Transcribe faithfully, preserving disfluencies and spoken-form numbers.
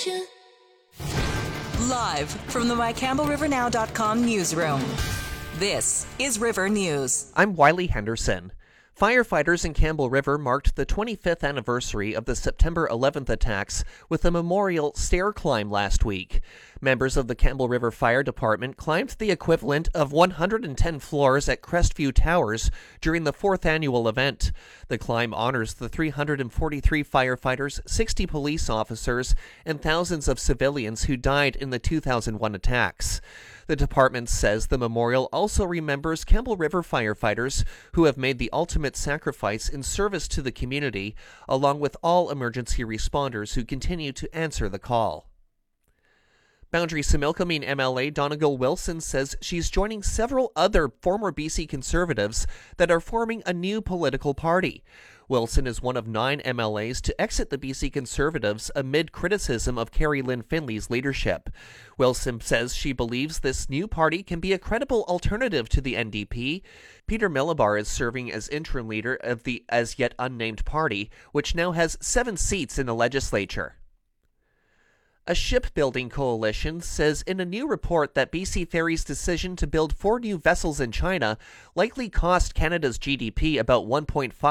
Live from the my campbell river now dot com newsroom, this is River News. I'm Wiley Henderson. Firefighters in Campbell River marked the twenty-fifth anniversary of the September eleventh attacks with a memorial stair climb last week. Members of the Campbell River Fire Department climbed the equivalent of one hundred ten floors at Crestview Towers during the fourth annual event. The climb honors the three hundred forty-three firefighters, sixty police officers, and thousands of civilians who died in the two thousand one attacks. The department says the memorial also remembers Campbell River firefighters who have made the ultimate sacrifice in service to the community, along with all emergency responders who continue to answer the call. Boundary-Similkameen M L A Donegal Wilson says she's joining several other former B C Conservatives that are forming a new political party. Wilson is one of nine M L As to exit the B C Conservatives amid criticism of Carrie Lynn Finley's leadership. Wilson says she believes this new party can be a credible alternative to the N D P. Peter Millibar is serving as interim leader of the as yet unnamed party, which now has seven seats in the legislature. A shipbuilding coalition says in a new report that B C Ferry's decision to build four new vessels in China likely cost Canada's G D P about one point five